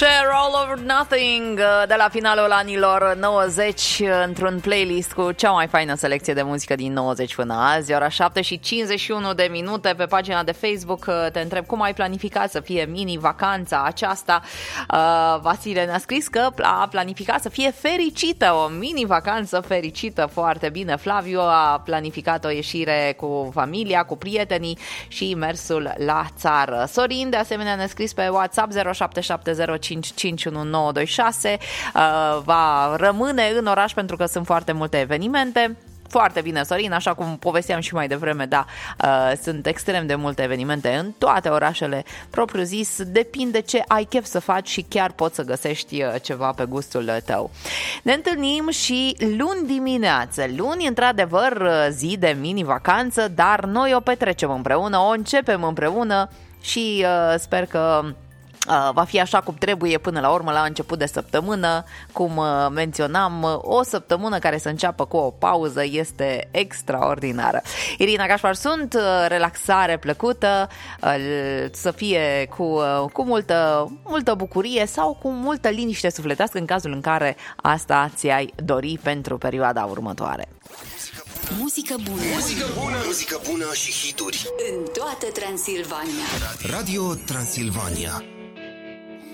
Share All Over Nothing de la finalul anilor 90 într-un playlist cu cea mai faină selecție de muzică din 90 până azi. Ora 7:51 de minute pe pagina de Facebook. Te întreb cum ai planificat să fie mini-vacanța aceasta. Vasile ne-a scris că a planificat să fie fericită, o mini-vacanță fericită, foarte bine. Flaviu a planificat o ieșire cu familia, cu prietenii și mersul la țară. Sorin de asemenea ne-a scris pe WhatsApp 0770551926. Va rămâne în oraș pentru că sunt foarte multe evenimente. Foarte bine, Sorin, așa cum povesteam și mai devreme, da, sunt extrem de multe evenimente în toate orașele propriu zis, depinde ce ai chef să faci și chiar poți să găsești ceva pe gustul tău. Ne întâlnim și luni dimineață. Luni, într-adevăr, zi de mini-vacanță, dar noi o petrecem împreună, o începem împreună și sper că va fi așa cum trebuie până la urmă la început de săptămână. Cum menționam, o săptămână care să înceapă cu o pauză este extraordinară. Irina Cașpar sunt, relaxare plăcută, să fie cu multă bucurie sau cu multă liniște sufletească în cazul în care asta ți-ai dori pentru perioada următoare. Muzică bună. Muzică bună. Muzică bună și hituri. În toată Transilvania. Radio Transilvania.